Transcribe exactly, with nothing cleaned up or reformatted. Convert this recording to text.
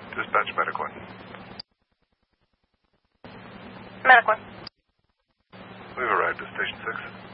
Dispatch Medic one. Medic one. We've arrived at Station six.